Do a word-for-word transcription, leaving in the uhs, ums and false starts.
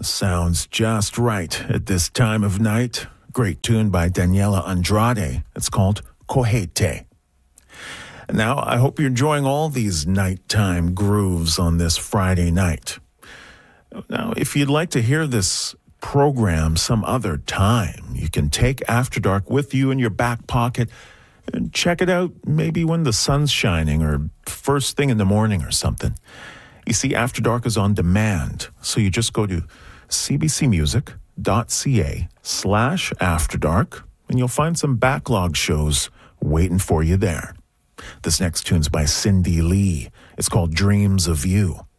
Sounds just right at this time of night. Great tune by Daniela Andrade. It's called Cojete. Now, I hope you're enjoying all these nighttime grooves on this Friday night. Now, if you'd like to hear this program some other time, you can take After Dark with you in your back pocket and check it out maybe when the sun's shining or first thing in the morning or something. You see, After Dark is on demand, so you just go to cbcmusic.ca slash After Dark, and you'll find some backlog shows waiting for you there. This next tune's by Cindy Lee. It's called Dreams of You.